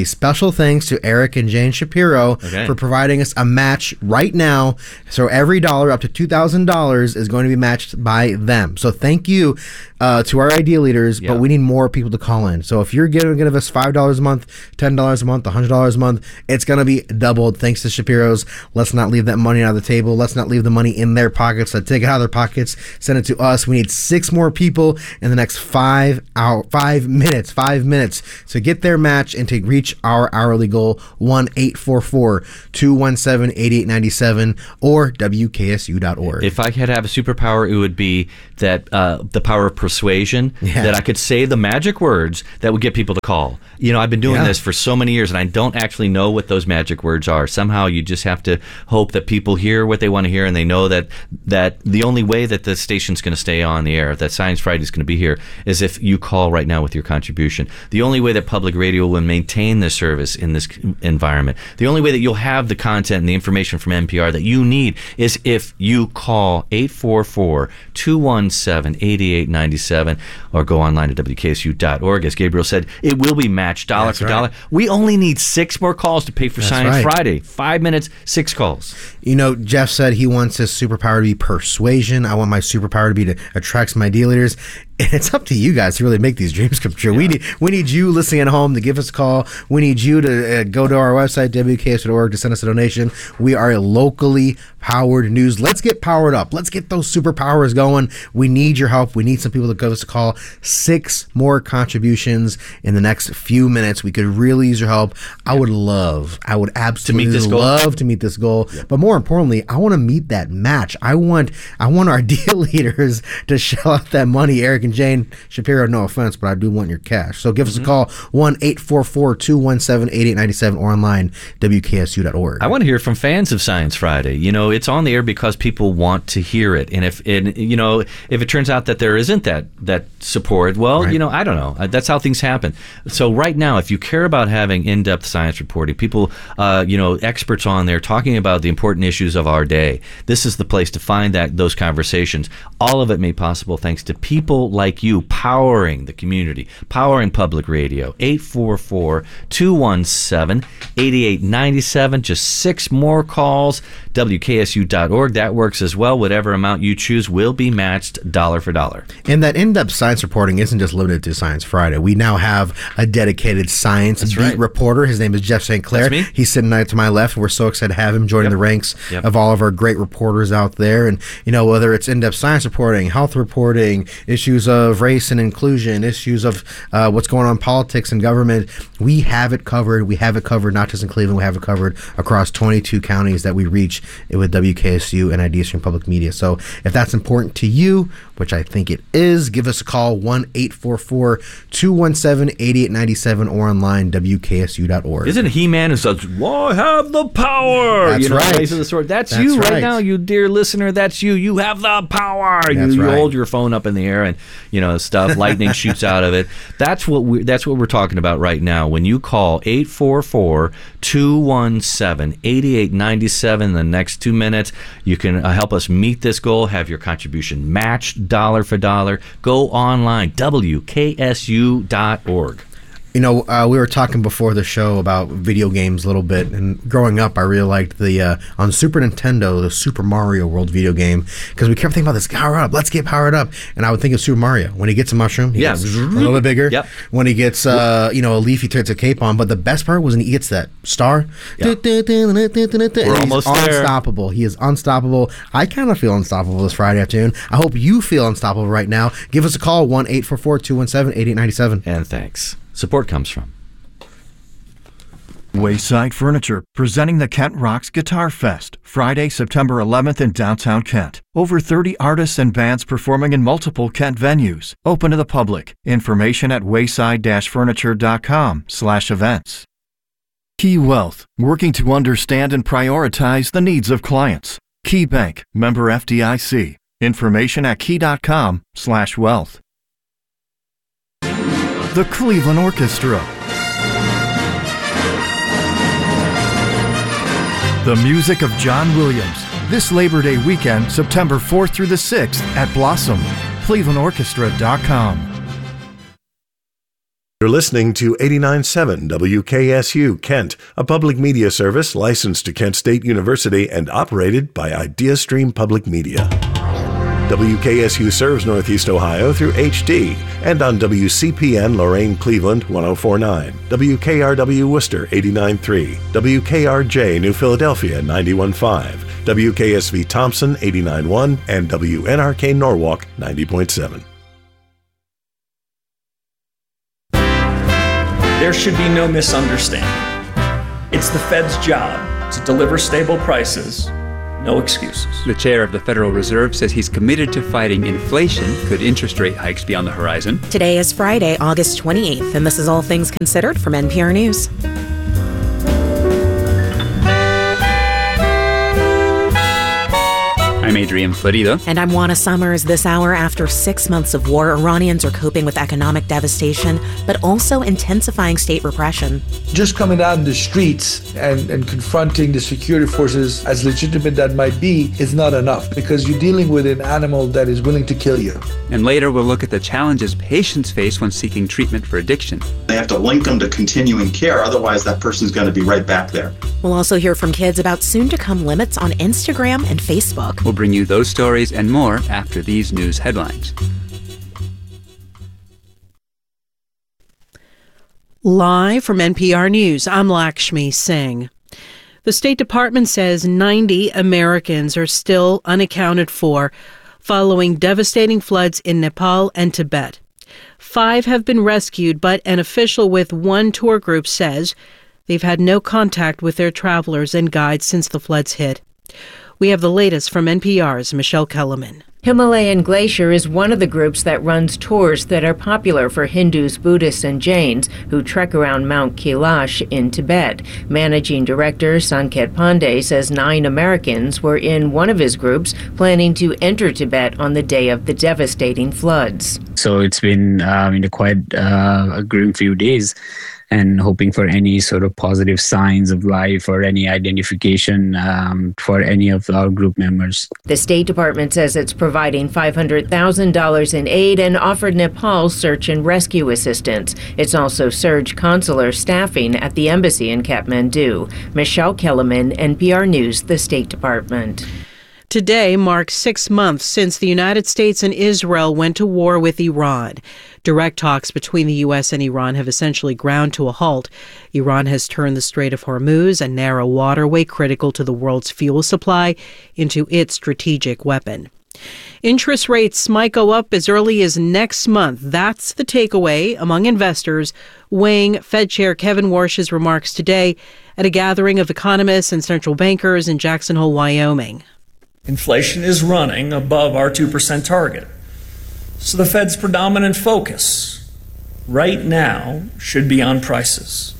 special thanks to Eric and Jane Shapiro Okay. for providing us a match right now. So every dollar up to two thousand dollars is going to be matched by them. So thank you uh, to our idea leaders, Yeah. but we need more people to call in. So if you're going to give us five dollars a month, ten dollars a month, one hundred dollars a month, it's going to be doubled thanks to Shapiro's. Let's not leave that money on the table. Let's not leave the money in their pockets. Let's take it out of their pockets, send it to us. We need six more people in the next five hour, five minutes, five minutes to get their match and to reach our hourly goal. one eight four four, two one seven, eight eight nine seven or W K S U dot org. If I could have a superpower, it would be that uh, the power of persuasion, Yeah. that I could say the magic words that would get people to call. You know, I've been doing Yeah. this for so many years, and I don't actually know what those magic words are. Somehow you just have to hope that people hear what they want to hear, and they know that, that the only way that the station's going to stay on the air, that Science Friday is going to be here, is if you call right now with your contribution. The only way that public radio will maintain this service in this environment, the only way that you'll have the content and the information from N P R that you need is if you call eight four four, two one seven, eight eight nine seven or go online to W K S U dot org. As Gabriel said, it will be matched dollar That's for right. dollar. We only need six more calls to pay for That's Science right. Friday. Five minutes, six calls. You know, Jeff said he wants his superpower to be persuasion. I want my superpower to be to attract some idea leaders. And it's up to you guys to really make these dreams come true. We need we need you listening at home to give us a call. We need you to uh, go to our website, W K S U dot org, to send us a donation. We are a locally powered news. Let's get powered up. Let's get those superpowers going. We need your help. We need some people to give us a call. Six more contributions in the next few minutes. We could really use your help. I would love, I would absolutely this goal? love to meet this goal. But more importantly, I want to meet that match. I want I want our deal leaders to shell out that money. Eric and Jane Shapiro, no offense, but I do want your cash. So give us a call, one eight four four, two one seven, eight eight nine seven or online, W K S U dot org. I want to hear from fans of Science Friday. You know, it's on the air because people want to hear it. And if and, you know, if it turns out that there isn't that that support, well, Right. you know, I don't know. Uh, That's how things happen. So right now, if you care about having in-depth science reporting, people, uh, you know, experts on there talking about the important issues of our day, this is the place to find that those conversations. All of it made possible thanks to people like you powering the community, powering public radio. eight four four, two one seven, eight eight nine seven. Just six more calls. W K S U dot org. That works as well. Whatever amount you choose will be matched dollar for dollar. And that in-depth science reporting isn't just limited to Science Friday. We now have a dedicated science That's beat right. reporter. His name is Jeff Saint Clair. That's me. He's sitting right to my left. We're so excited to have him joining Yep. the ranks Yep. of all of our great reporters out there. And, you know, whether it's in-depth science reporting, health reporting, issues of race and inclusion, issues of uh, what's going on in politics and government, we have it covered. We have it covered not just in Cleveland. We have it covered across twenty-two counties that we reach with W K S U and Idea Stream Public Media. So if that's important to you, which I think it is, give us a call, one eight four four, two one seven, eight eight nine seven or online, W K S U dot org. Isn't it He-Man who says, "Well, I have the power"? That's you know, right. Raise of the sword. That's, That's you right. right. now, you dear listener. That's you. You have the power. You, That's you right. hold your phone up in the air and you know stuff. Lightning shoots out of it. That's what we. That's what we're talking about right now. When you call eight four four, two one seven, eight eight nine seven in the next two minutes, you can uh, help us meet this goal. Have your contribution matched dollar for dollar. Go online, W K S U dot org. You know, uh, we were talking before the show about video games a little bit, and growing up, I really liked the, uh, on Super Nintendo, the Super Mario World video game, because we kept thinking about this, power up, let's get powered up, and I would think of Super Mario. When he gets a mushroom, he Yeah. gets a little bit bigger. Yep. When he gets, uh, you know, a leaf, he turns a cape on, but the best part was when he gets that star. Yeah. We're almost there. unstoppable. He is unstoppable. I kind of feel unstoppable this Friday afternoon. I hope you feel unstoppable right now. Give us a call, one eight four four, two one seven, eight eight nine seven. And thanks. Support comes from Wayside Furniture, presenting the Kent Rocks Guitar Fest, Friday, September eleventh in downtown Kent. Over thirty artists and bands performing in multiple Kent venues. Open to the public. Information at wayside furniture dot com slash events. Key Wealth, working to understand and prioritize the needs of clients. Key Bank, member F D I C. Information at key dot com slash wealth. The Cleveland Orchestra. The music of John Williams. This Labor Day weekend, September fourth through the sixth at Blossom. Cleveland Orchestra dot com. You're listening to eighty-nine point seven W K S U Kent, a public media service licensed to Kent State University and operated by IdeaStream Public Media. W K S U serves Northeast Ohio through H D and on W C P N Lorain Cleveland one oh four point nine, W K R W Worcester eighty-nine point three, W K R J New Philadelphia ninety-one point five, W K S V Thompson eighty-nine point one, and W N R K Norwalk ninety point seven. There should be no misunderstanding. It's the Fed's job to deliver stable prices, no excuses. The chair of the Federal Reserve says he's committed to fighting inflation. Could interest rate hikes be on the horizon? Today is Friday, August twenty-eighth, and this is All Things Considered from N P R News. I'm Adrian Florido. And I'm Juana Summers. This hour, after six months of war, Iranians are coping with economic devastation, but also intensifying state repression. Just coming out in the streets and, and confronting the security forces, as legitimate that might be, is not enough, because you're dealing with an animal that is willing to kill you. And later, we'll look at the challenges patients face when seeking treatment for addiction. They have to link them to continuing care, otherwise that person's going to be right back there. We'll also hear from kids about soon-to-come limits on Instagram and Facebook. We'll bring you those stories and more after these news headlines. Live from N P R News, I'm Lakshmi Singh. The State Department says ninety Americans are still unaccounted for following devastating floods in Nepal and Tibet. Five have been rescued, but an official with one tour group says they've had no contact with their travelers and guides since the floods hit. We have the latest from N P R's Michelle Kellerman. Himalayan Glacier is one of the groups that runs tours that are popular for Hindus, Buddhists, and Jains who trek around Mount Kailash in Tibet. Managing director Sanket Pandey says nine Americans were in one of his groups planning to enter Tibet on the day of the devastating floods. So it's been uh, you know, quite uh, a grim few days, and hoping for any sort of positive signs of life or any identification um, for any of our group members. The State Department says it's providing five hundred thousand dollars in aid and offered Nepal search and rescue assistance. It's also surged consular staffing at the embassy in Kathmandu. Michelle Kellerman, N P R News, the State Department. Today marks six months since the United States and Israel went to war with Iran. Direct talks between the U S and Iran have essentially ground to a halt. Iran has turned the Strait of Hormuz, a narrow waterway critical to the world's fuel supply, into its strategic weapon. Interest rates might go up as early as next month. That's the takeaway among investors weighing Fed Chair Kevin Warsh's remarks today at a gathering of economists and central bankers in Jackson Hole, Wyoming. Inflation is running above our two percent target. So the Fed's predominant focus right now should be on prices.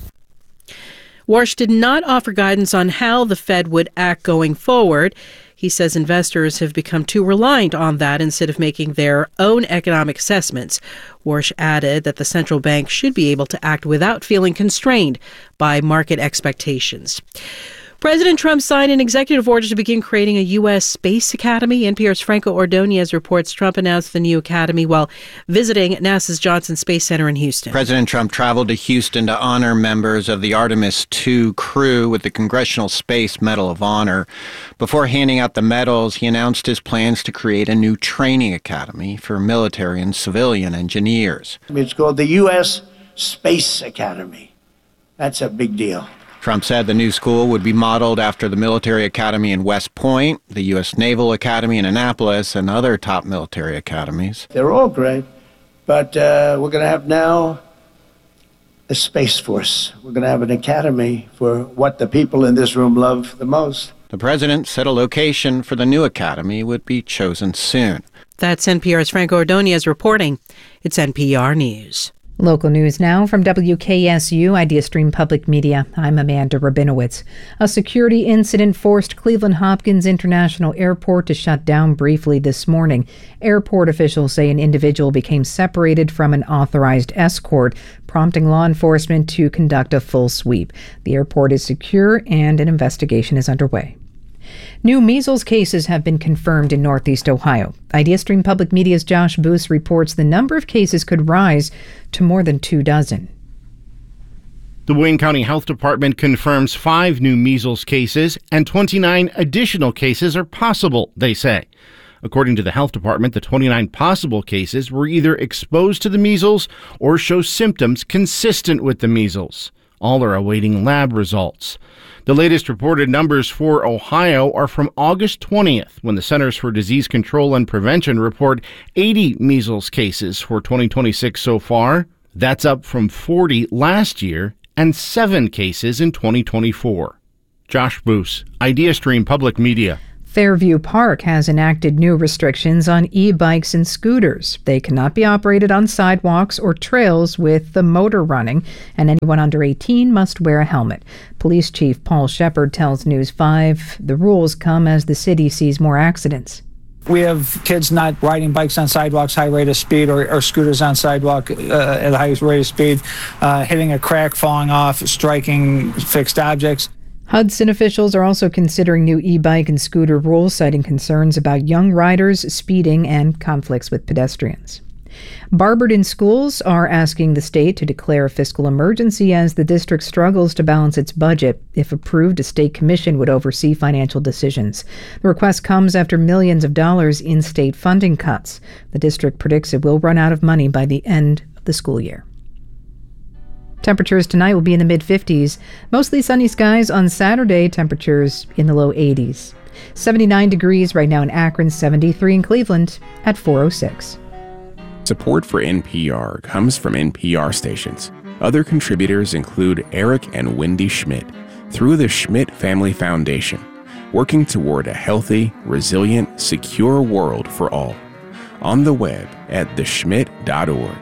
Warsh did not offer guidance on how the Fed would act going forward. He says investors have become too reliant on that instead of making their own economic assessments. Warsh added that the central bank should be able to act without feeling constrained by market expectations. President Trump signed an executive order to begin creating a U S space academy. N P R's Franco Ordonez reports Trump announced the new academy while visiting NASA's Johnson Space Center in Houston. President Trump traveled to Houston to honor members of the Artemis two crew with the Congressional Space Medal of Honor. Before handing out the medals, he announced his plans to create a new training academy for military and civilian engineers. It's called the U S Space Academy. That's a big deal. Trump said the new school would be modeled after the military academy in West Point, the U S Naval Academy in Annapolis, and other top military academies. They're all great, but uh, we're going to have now a Space Force. We're going to have an academy for what the people in this room love the most. The president said a location for the new academy would be chosen soon. That's N P R's Franco Ordonez reporting. It's N P R News. Local news now from W K S U IdeaStream Public Media. I'm Amanda Rabinowitz. A security incident forced Cleveland Hopkins International Airport to shut down briefly this morning. Airport officials say an individual became separated from an authorized escort, prompting law enforcement to conduct a full sweep. The airport is secure and an investigation is underway. New measles cases have been confirmed in Northeast Ohio. IdeaStream Public Media's Josh Boos reports the number of cases could rise to more than two dozen. The Wayne County Health Department confirms five new measles cases and twenty-nine additional cases are possible, they say. According to the health department, the twenty-nine possible cases were either exposed to the measles or show symptoms consistent with the measles. All are awaiting lab results. The latest reported numbers for Ohio are from August twentieth, when the Centers for Disease Control and Prevention report eighty measles cases for twenty twenty-six so far. That's up from forty last year and seven cases in twenty twenty-four. Josh Boos, IdeaStream Public Media. Fairview Park has enacted new restrictions on e-bikes and scooters. They cannot be operated on sidewalks or trails with the motor running, and anyone under eighteen must wear a helmet. Police Chief Paul Shepard tells News five the rules come as the city sees more accidents. We have kids not riding bikes on sidewalks, high rate of speed, or, or scooters on sidewalk uh, at a high rate of speed, uh, hitting a crack, falling off, striking fixed objects. Hudson officials are also considering new e-bike and scooter rules, citing concerns about young riders speeding and conflicts with pedestrians. Barberton schools are asking the state to declare a fiscal emergency as the district struggles to balance its budget. If approved, a state commission would oversee financial decisions. The request comes after millions of dollars in state funding cuts. The district predicts it will run out of money by the end of the school year. Temperatures tonight will be in the mid-fifties. Mostly sunny skies on Saturday, temperatures in the low eighties. seventy-nine degrees right now in Akron, seventy-three in Cleveland at four oh six. Support for N P R comes from N P R stations. Other contributors include Eric and Wendy Schmidt through the Schmidt Family Foundation, working toward a healthy, resilient, secure world for all. On the web at the schmidt dot org.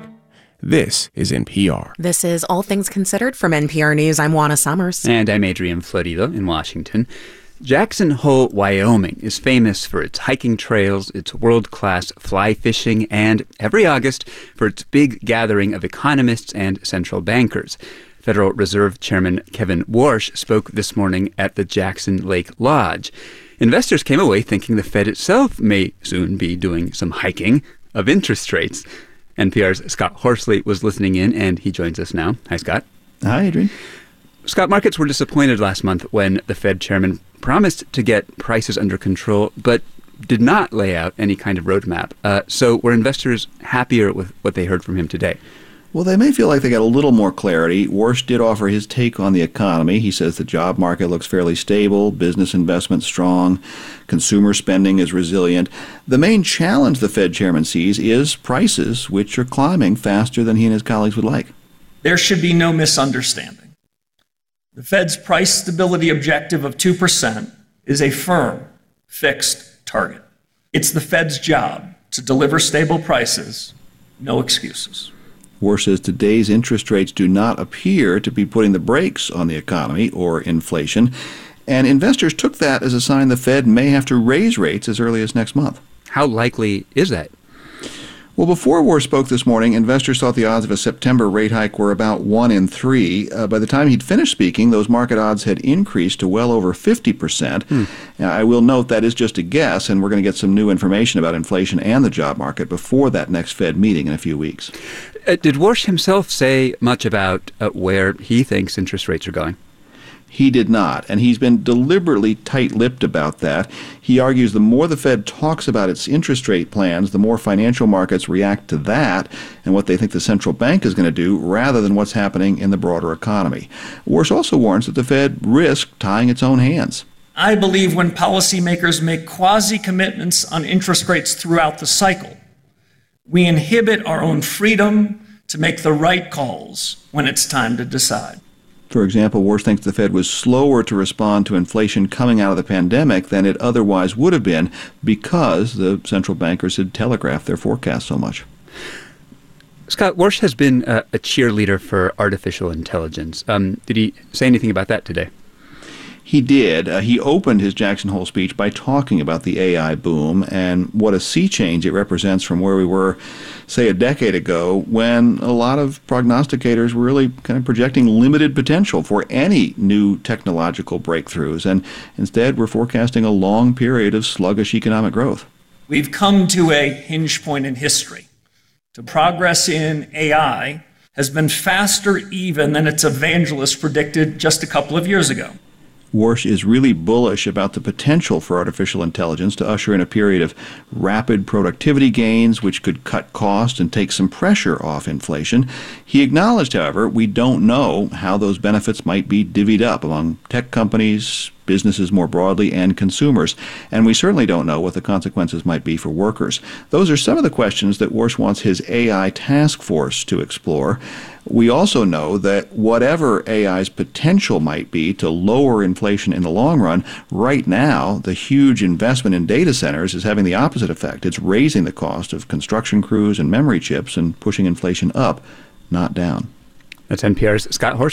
This is N P R. This is All Things Considered from N P R News. I'm Juana Summers. And I'm Adrian Florido in Washington. Jackson Hole, Wyoming is famous for its hiking trails, its world-class fly fishing, and every August for its big gathering of economists and central bankers. Federal Reserve Chairman Kevin Warsh spoke this morning at the Jackson Lake Lodge. Investors came away thinking the Fed itself may soon be doing some hiking of interest rates. N P R's Scott Horsley was listening in, and he joins us now. Hi, Scott. Hi, Adrian. Scott, markets were disappointed last month when the Fed chairman promised to get prices under control, but did not lay out any kind of roadmap. Uh, so were investors happier with what they heard from him today? Well, they may feel like they got a little more clarity. Warsh did offer his take on the economy. He says the job market looks fairly stable, business investment strong, consumer spending is resilient. The main challenge the Fed chairman sees is prices, which are climbing faster than he and his colleagues would like. There should be no misunderstanding. The Fed's price stability objective of two percent is a firm, fixed target. It's the Fed's job to deliver stable prices, no excuses. Warsh says today's interest rates do not appear to be putting the brakes on the economy or inflation, and investors took that as a sign the Fed may have to raise rates as early as next month. How likely is that? Well, before Warsh spoke this morning, investors thought the odds of a September rate hike were about one in three. Uh, by the time he'd finished speaking, those market odds had increased to well over fifty percent. Hmm. Now, I will note that is just a guess, and we're going to get some new information about inflation and the job market before that next Fed meeting in a few weeks. Uh, did Warsh himself say much about uh, where he thinks interest rates are going? He did not, and he's been deliberately tight-lipped about that. He argues the more the Fed talks about its interest rate plans, the more financial markets react to that and what they think the central bank is going to do rather than what's happening in the broader economy. Warsh also warns that the Fed risks tying its own hands. I believe when policymakers make quasi-commitments on interest rates throughout the cycle, we inhibit our own freedom to make the right calls when it's time to decide. For example, Warsh thinks the Fed was slower to respond to inflation coming out of the pandemic than it otherwise would have been because the central bankers had telegraphed their forecast so much. Scott, Warsh has been a, a cheerleader for artificial intelligence. Um, did he say anything about that today? He did. Uh, he opened his Jackson Hole speech by talking about the A I boom and what a sea change it represents from where we were, say, a decade ago, when a lot of prognosticators were really kind of projecting limited potential for any new technological breakthroughs. And instead, we're forecasting a long period of sluggish economic growth. We've come to a hinge point in history. The progress in A I has been faster even than its evangelists predicted just a couple of years ago. Warsh is really bullish about the potential for artificial intelligence to usher in a period of rapid productivity gains, which could cut costs and take some pressure off inflation. He acknowledged, however, we don't know how those benefits might be divvied up among tech companies, businesses more broadly, and consumers. And we certainly don't know what the consequences might be for workers. Those are some of the questions that Warsh wants his A I task force to explore. We also know that whatever A I's potential might be to lower inflation in the long run, right now, the huge investment in data centers is having the opposite effect. It's raising the cost of construction crews and memory chips and pushing inflation up, not down. That's N P R's Scott Horsley.